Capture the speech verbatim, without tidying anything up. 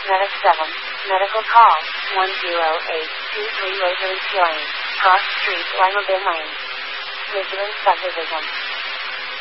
Medic seven, medical call, one zero eight two three Waverly Lane, Cross Street, Lima Bin Lane. Vigilant Subdivision.